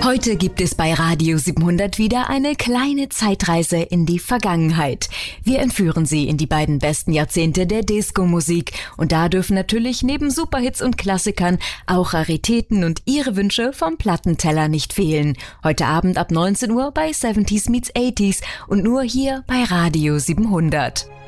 Heute gibt es bei Radio 700 wieder eine kleine Zeitreise in die Vergangenheit. Wir entführen Sie in die beiden besten Jahrzehnte der Disco-Musik. Und da dürfen natürlich neben Superhits und Klassikern auch Raritäten und Ihre Wünsche vom Plattenteller nicht fehlen. Heute Abend ab 19 Uhr bei 70s meets 80s und nur hier bei Radio 700.